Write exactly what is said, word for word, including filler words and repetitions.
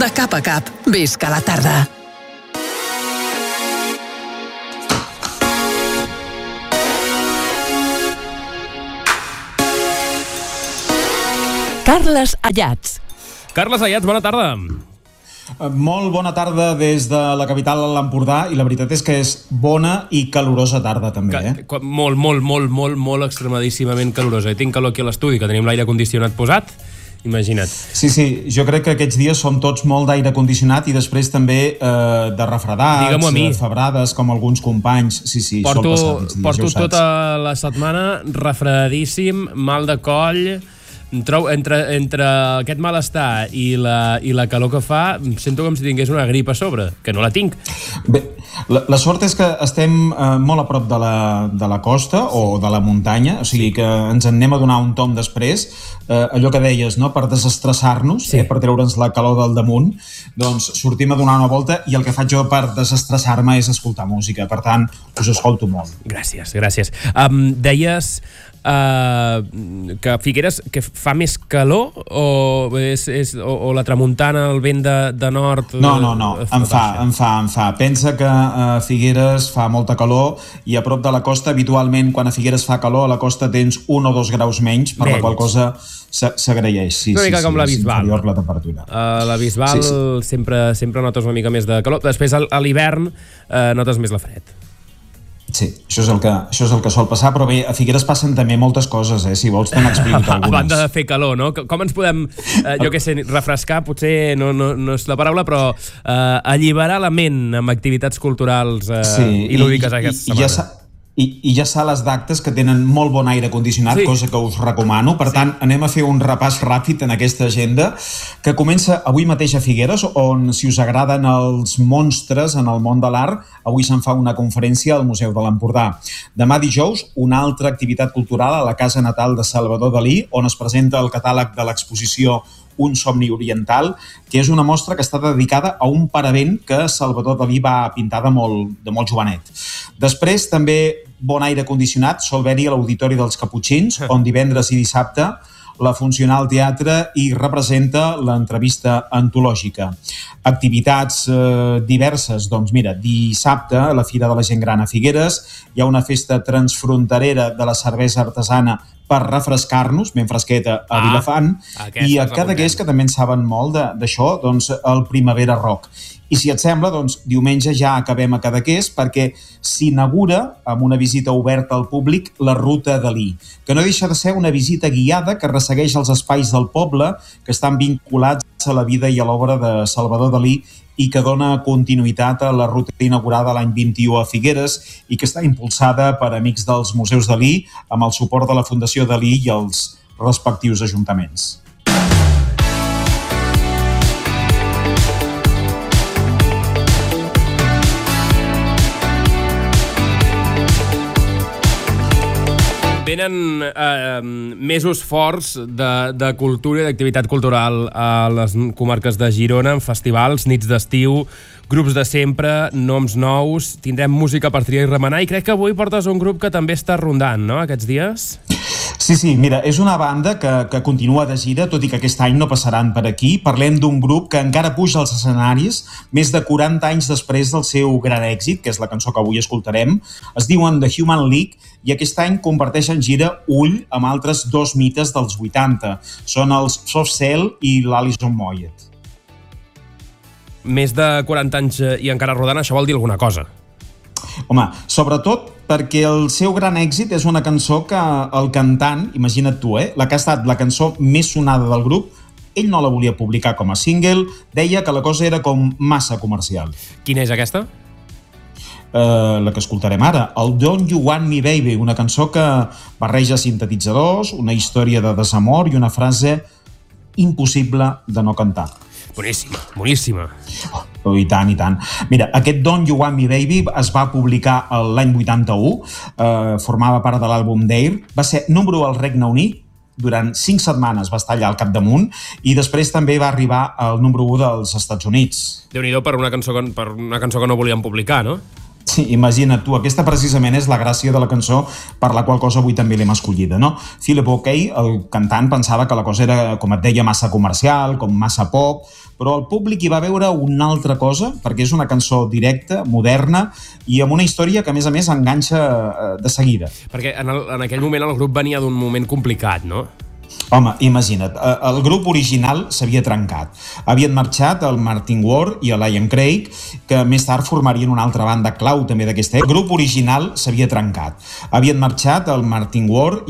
De cap a cap, visca la tarda. Carles Ayats. Carles Ayats, bona tarda. Molt bona tarda des de la capital de l'Empordà, i la veritat és que és bona i calorosa tarda també, eh? Que, molt, molt, molt, molt, molt extremadíssimament calorosa. I tinc calor aquí a l'estudi, que tenim l'aire condicionat posat. Imagina't. Sí, sí, jo crec que aquests dies som tots molt d'aire condicionat i després també eh, de refredats, eh, febrades, com alguns companys. Sí, sí, porto, sol passar aquests dies, porto ja ho saps. Tota la setmana refredadíssim, mal de coll. Trobo, entre, entre aquest malestar i la, i la calor que fa, sento com si tingués una grip a sobre, que no la tinc. Bé, la, la sort és que estem eh, molt a prop de la, de la costa o de la muntanya, o sigui que ens en anem a donar un tom després, eh, allò que deies, no?, per desestressar-nos, sí. eh, per treure'ns la calor del damunt, doncs sortim a donar una volta i el que faig jo per desestressar-me és escoltar música, per tant, us escolto molt. Gràcies, gràcies. Um, deies uh, que Figueres que fa més calor o, és, és, o, o la tramuntana, el vent de, de nord? No, no, no, em fa, em fa, em fa. Pensa que a Figueres fa molta calor i a prop de la costa, habitualment, quan a Figueres fa calor, a la costa tens un o dos graus menys, per menys. La qual cosa s'agraeix. Sí, una mica sí, com sí, la Bisbal. La temperatura. Uh, la Bisbal sí, sí. Sempre, sempre notes una mica més de calor. Després, a l'hivern, uh, notes més la fred. Sí, això és, el que, això és el que sol passar, però bé, a Figueres passen també moltes coses, eh? Si vols te n'explico algunes. A banda de fer calor, no? Com ens podem, eh, jo què sé, refrescar, potser no, no, no és la paraula, però eh, alliberar la ment amb activitats culturals eh, sí, i lúdiques aquesta i, setmana? I ja I, i ja sales d'actes que tenen molt bon aire condicionat, sí. cosa que us recomano. Per sí. tant, anem a fer un repàs ràpid en aquesta agenda, que comença avui mateix a Figueres, on, si us agraden els monstres en el món de l'art, avui se'n fa una conferència al Museu de l'Empordà. Demà dijous, una altra activitat cultural a la casa natal de Salvador Dalí, on es presenta el catàleg de l'exposició Un somni oriental, que és una mostra que està dedicada a un paravent que Salvador Dalí va pintar de molt, de molt jovenet. Després, també bon aire condicionat sol haver-hi a l'Auditori dels Caputxins, on divendres i dissabte la Funcional Teatre i representa l'entrevista antològica. Activitats eh, diverses, doncs mira, dissabte a la Fira de la Gent Gran a Figueres hi ha una festa transfronterera de la cervesa artesana per refrescar-nos, ben fresqueta, a ah, Vilafant, i a Cadaqués, que també en saben molt d'això, doncs el Primavera Rock. I si et sembla, doncs diumenge ja acabem a Cadaqués perquè s'inaugura amb una visita oberta al públic la Ruta Dalí, que no deixa de ser una visita guiada que ressegueix els espais del poble que estan vinculats a la vida i a l'obra de Salvador Dalí i que dona continuïtat a la ruta inaugurada l'any vint-i-u a Figueres i que està impulsada per amics dels Museus Dalí amb el suport de la Fundació Dalí i els respectius ajuntaments. Venen eh, mesos forts de, de cultura i d'activitat cultural a les comarques de Girona, amb festivals, nits d'estiu, grups de sempre, noms nous, tindrem música per triar i remenar, i crec que avui portes un grup que també està rondant, no?, aquests dies? Sí, sí, mira, és una banda que, que continua de gira, tot i que aquest any no passaran per aquí. Parlem d'un grup que encara puja als escenaris més de quaranta anys després del seu gran èxit, que és la cançó que avui escoltarem. Es diuen The Human League i aquest any comparteixen gira Ull amb altres dos mites dels vuitanta. Són els Soft Cell i l'Alison Moyet. Més de quaranta anys i encara rodant, això vol dir alguna cosa. Home, sobretot perquè el seu gran èxit és una cançó que el cantant, imagina't tu, eh, la que ha estat la cançó més sonada del grup, ell no la volia publicar com a single, deia que la cosa era com massa comercial. Quina és aquesta? Uh, la que escoltarem ara, el Don't You Want Me Baby, una cançó que barreja sintetitzadors, una història de desamor i una frase impossible de no cantar. Boníssima, boníssima. Oh, i tant, i tant. Mira, aquest Don't You Want Me Baby es va publicar l'any vuitanta-u, eh, formava part de l'àlbum Dare, va ser número u al Regne Unit, durant cinc setmanes va estar allà al capdamunt, i després també va arribar al número u dels Estats Units. Déu-n'hi-do per una cançó que, per una cançó que no volien publicar, no? Sí, imagina't tu, aquesta precisament és la gràcia de la cançó per la qual cosa avui també l'hem escollida, no? Philip O'Kay, el cantant, pensava que la cosa era, com et deia, massa comercial, com massa pop, però el públic hi va veure una altra cosa, perquè és una cançó directa, moderna, i amb una història que, a més a més, enganxa de seguida. Perquè en, el, en aquell moment el grup venia d'un moment complicat, no? Home, imagina't, el grup original s'havia trencat. Havien marxat el Martin Ward i el Ian Craig, que més tard formarien una altra banda clau també d'aquesta època. El grup original s'havia trencat. Havien marxat el Martin Ward